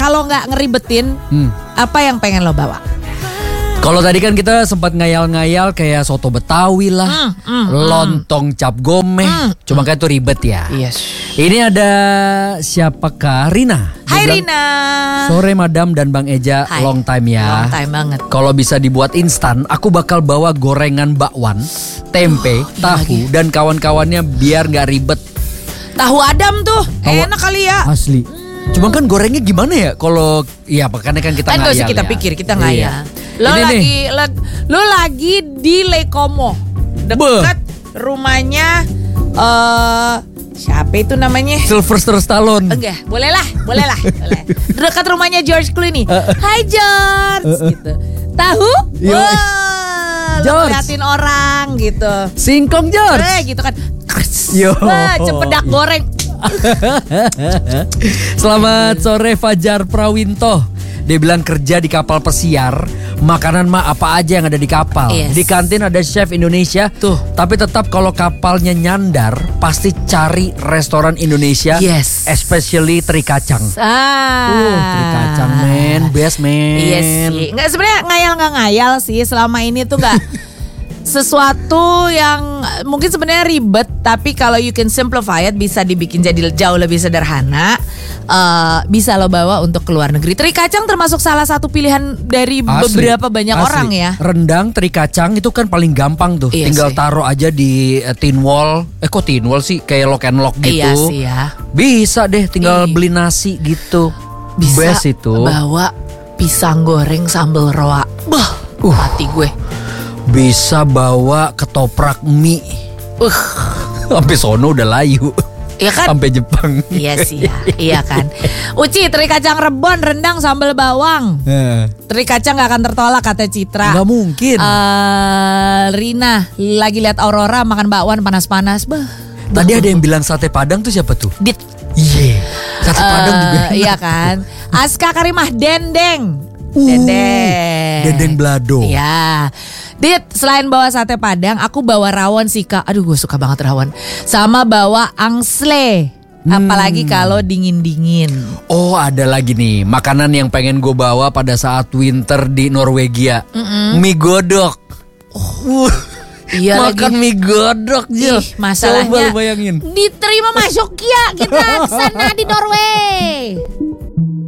kalau nggak ngeribetin, apa yang pengen lo bawa? Kalau tadi kan kita sempat ngayal-ngayal kayak soto Betawi lah, lontong cap gomeh. Cuma kayak itu ribet ya. Yes. Ini ada siapakah? Rina. Hai Rina. Sore Madam dan Bang Eja, Hai. long time ya. Long time banget. Kalau bisa dibuat instan, aku bakal bawa gorengan bakwan, tempe, tahu, dan kawan-kawannya biar nggak ribet. Tahu Adam tuh, enak kali ya. Asli. Cuma kan gorengnya gimana ya? Kalau ya makanya kan kita Kan ngayal gak usah kita ya. pikir, kita Iya. ngayal. Lo lagi di Lekomo, dekat rumahnya siapa itu namanya? Sylvester Stallone. Enggak, boleh lah. Boleh. Dekat rumahnya George Clooney. Hai George, gitu. Tahu? Yo. Wah, lo George. ngeliatin orang gitu. Singkong George. Gitu kan. Yo. Wah, cempedak goreng. Selamat sore Fajar Prawinto. Dia bilang kerja di kapal pesiar, makanan mah apa aja yang ada di kapal. Yes. Di kantin ada chef Indonesia tuh. Tapi tetap kalau kapalnya nyandar, pasti cari restoran Indonesia. Yes. Especially teri kacang. Teri kacang men, best men. Iya sih. Nggak, sebenarnya ngayal nggak ngayal sih. Selama ini tuh nggak sesuatu yang mungkin sebenarnya ribet, tapi kalau you can simplify it, bisa dibikin jadi jauh lebih sederhana. Bisa lo bawa untuk ke luar negeri. Teri kacang termasuk salah satu pilihan dari beberapa banyak orang ya. Rendang teri kacang itu kan paling gampang tuh. Iya Tinggal sih. taruh aja di tin wall. Kok tin wall sih? Kayak lock and lock gitu. Iya sih ya. Bisa deh tinggal beli nasi gitu. Bisa Best itu. bawa pisang goreng sambal roa. Hati gue. Bisa bawa ketoprak mie. Sampai sono udah layu. Iya kan? Sampai Jepang. Iya sih ya. Iya kan. Uci, teri kacang rebon, rendang sambal bawang. Teri kacang gak akan tertolak kata Citra. Gak mungkin. Rina lagi lihat Aurora makan bakwan panas-panas. Tadi ada yang bilang sate Padang tuh siapa tuh? Dit. Iya. Sate Padang juga. Iya kan. Aska Karimah Dendeng. Dendeng Blado. Iya. Dit, selain bawa sate Padang, aku bawa rawon sih Kak. Aduh, gue suka banget rawon. Sama bawa angsle. Apalagi kalau dingin-dingin. Oh, ada lagi nih makanan yang pengen gue bawa pada saat winter di Norwegia. Mie godok. Iya Makan lagi. mie godok Jil. Masalahnya Coba lu bayangin. diterima masuk ya kita ke sana di Norway.